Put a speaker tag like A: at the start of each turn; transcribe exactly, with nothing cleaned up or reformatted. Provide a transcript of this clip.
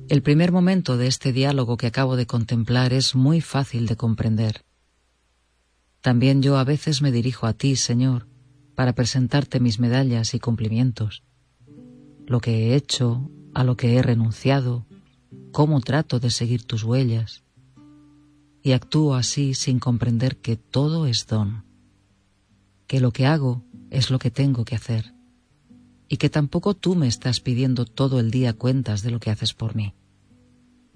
A: El primer momento de este diálogo que acabo de contemplar es muy fácil de comprender. También yo a veces me dirijo a ti, Señor, para presentarte mis medallas y cumplimientos, lo que he hecho, a lo que he renunciado, cómo trato de seguir tus huellas, y actúo así sin comprender que todo es don, que lo que hago es lo que tengo que hacer, y que tampoco tú me estás pidiendo todo el día cuentas de lo que haces por mí.